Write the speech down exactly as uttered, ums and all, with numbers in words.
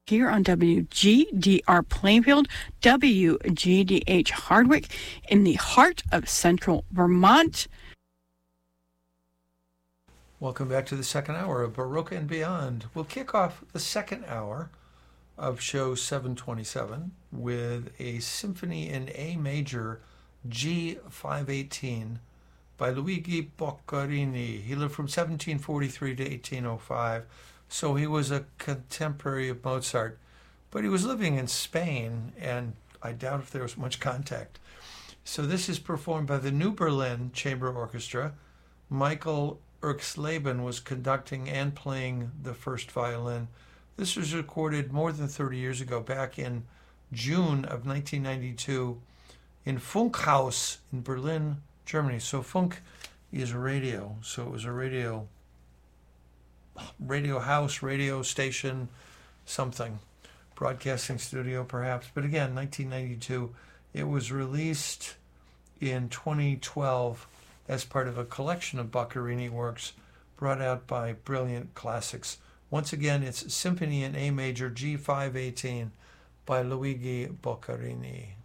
here on W G D R Plainfield, W G D H Hardwick, in the heart of central Vermont. Welcome back to the second hour of Baroque and Beyond. We'll kick off the second hour of show seven twenty-seven with a symphony in A major, G five eighteen, by Luigi Boccherini. He lived from seventeen forty-three to eighteen oh five, so he was a contemporary of Mozart. But he was living in Spain, and I doubt if there was much contact. So this is performed by the New Berlin Chamber Orchestra. Michael Erxleben was conducting and playing the first violin. This was recorded more than thirty years ago, back in June of nineteen ninety-two in Funkhaus in Berlin, Germany. So Funk is a radio, so it was a radio, radio house, radio station, something, broadcasting studio perhaps. But again, nineteen ninety-two, it was released in twenty twelve as part of a collection of Boccherini works brought out by Brilliant Classics. Once again, it's Symphony in A major, G five eighteen by Luigi Boccherini.